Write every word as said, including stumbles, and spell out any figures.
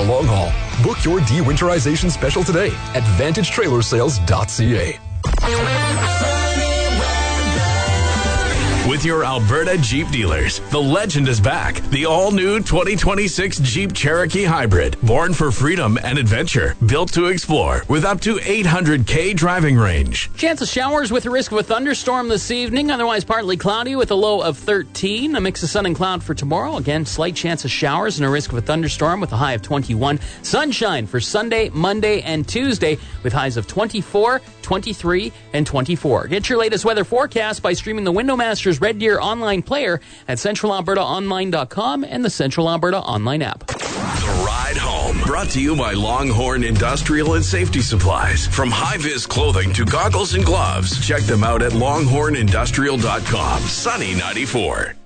long haul. Book your de-winterization special today at vantage trailer sales dot c a. With your Alberta Jeep dealers, the legend is back. The all-new twenty twenty-six Jeep Cherokee Hybrid. Born for freedom and adventure. Built to explore with up to eight hundred k driving range. Chance of showers with a risk of a thunderstorm this evening. Otherwise partly cloudy with a low of thirteen. A mix of sun and cloud for tomorrow. Again, slight chance of showers and a risk of a thunderstorm with a high of twenty-one. Sunshine for Sunday, Monday, and Tuesday with highs of twenty-four, twenty-three, and twenty-four. Get your latest weather forecast by streaming the Windowmasters Red Deer online player at central alberta online dot com and the Central Alberta online app. The Ride Home, brought to you by Longhorn Industrial and Safety Supplies. From high-vis clothing to goggles and gloves, check them out at longhorn industrial dot com. Sunny ninety-four.